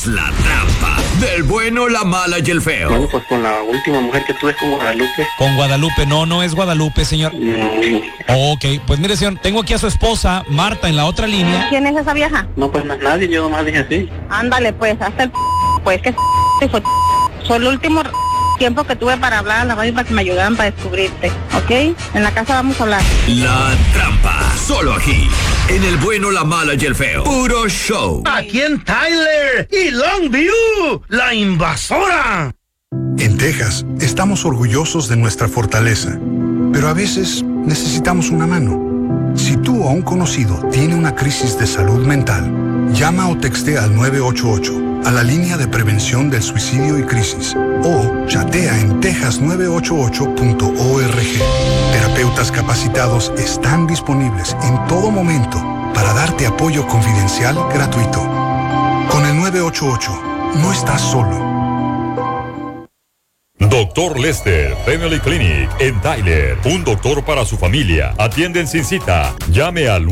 es La Trampa, del bueno, la mala y el feo. Bueno, pues con la última mujer que tuve con Guadalupe. Con Guadalupe, no es Guadalupe, señor. Ok, pues mire, señor, tengo aquí a su esposa, Marta, en la otra línea. ¿Quién es esa vieja? No, pues no es nadie, yo nomás dije así. Ándale, pues, hasta el pues que fue el último tiempo que tuve para hablar a la radio para que me ayudaran para descubrirte, ¿ok? En la casa vamos a hablar. La Trampa, solo aquí, en el bueno, la mala y el feo. Puro show. Aquí en Tyler y Longview, la invasora. En Texas, estamos orgullosos de nuestra fortaleza, pero a veces necesitamos una mano. Si tú o un conocido tiene una crisis de salud mental, llama o textea al 988, a la línea de prevención del suicidio y crisis, o chatea en texas988.org. Terapeutas capacitados están disponibles en todo momento para darte apoyo confidencial gratuito. Con el 988, no estás solo. Dr. Lester Family Clinic en Tyler. Un doctor para su familia. Atienden sin cita. Llame al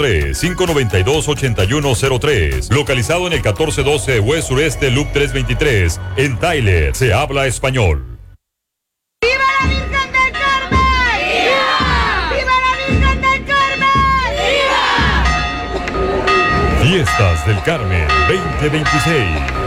903-592-8103. Localizado en el 1412 West Sureste Loop 323. En Tyler se habla español. ¡Viva la Virgen del Carmen! ¡Viva! ¡Viva la Virgen del Carmen! ¡Viva! Fiestas del Carmen 2026.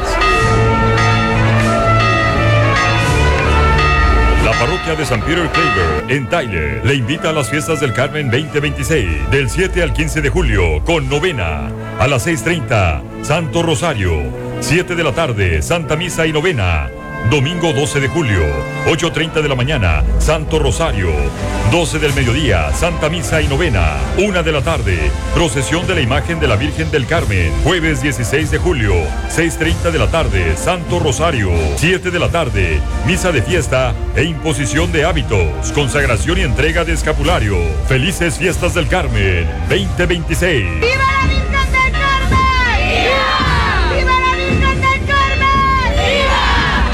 La parroquia de San Peter Claver en Tyler le invita a las fiestas del Carmen 2026 del 7 al 15 de julio con novena a las 6:30 Santo Rosario, 7 de la tarde Santa Misa y novena. Domingo 12 de julio, 8:30 de la mañana, Santo Rosario. 12 del mediodía, Santa Misa y novena. 1 de la tarde, procesión de la imagen de la Virgen del Carmen. Jueves 16 de julio, 6:30 de la tarde, Santo Rosario. 7 de la tarde, misa de fiesta e imposición de hábitos. Consagración y entrega de escapulario. Felices fiestas del Carmen 2026. ¡Viva la Virgen del Carmen! ¡Viva! ¡Viva la Virgen del Carmen! ¡Viva!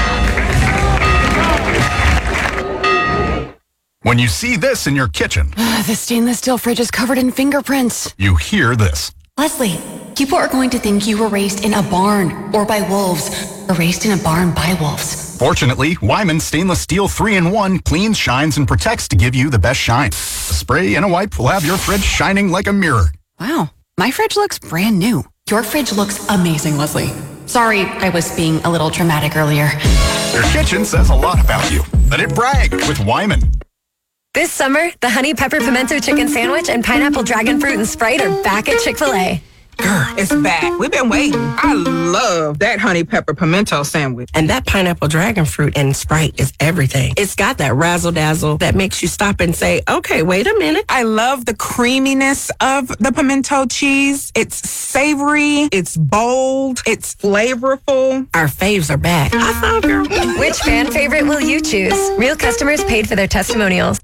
When you see this in your kitchen, The stainless steel fridge is covered in fingerprints. you hear this. Leslie, people are going to think you were raised in a barn or by wolves, or raised in a barn by wolves. Fortunately, Wyman Stainless Steel 3-in-1 cleans, shines, and protects to give you the best shine. A spray and a wipe will have your fridge shining like a mirror. Wow, my fridge looks brand new. Your fridge looks amazing, Leslie. Sorry, I was being a little dramatic earlier. Your kitchen says a lot about you. Let it brag with Wyman. This summer, the Honey Pepper Pimento Chicken Sandwich and Pineapple Dragon Fruit and Sprite are back at Chick-fil-A. It's back. We've been waiting. I love that honey pepper pimento sandwich. And that pineapple dragon fruit and Sprite is everything. It's got that razzle-dazzle that makes you stop and say, okay, wait a minute. I love the creaminess of the pimento cheese. It's savory. It's bold. It's flavorful. Our faves are back. I found her. Which fan favorite will you choose? Real customers paid for their testimonials.